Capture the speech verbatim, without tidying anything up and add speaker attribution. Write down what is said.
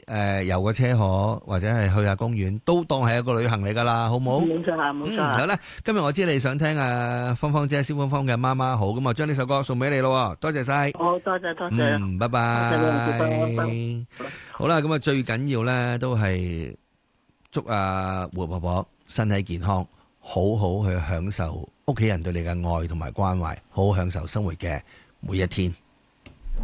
Speaker 1: 誒遊個車河，或者係去下公園，都當係一個旅行嚟噶啦，好唔好？
Speaker 2: 冇錯啊，冇錯啊。
Speaker 1: 嗯，好啦，今日我知你想聽啊芳芳姐蕭芳芳嘅媽媽好，咁我將呢首歌送俾你咯，多謝晒。
Speaker 2: 好多謝多謝。
Speaker 1: 嗯，拜拜。
Speaker 2: 多謝你，拜拜。
Speaker 1: 好啦，咁啊最緊要咧都係祝阿胡婆婆身體健康，好好去享受屋企人對你嘅愛同埋關懷，好好享受生活嘅每一天。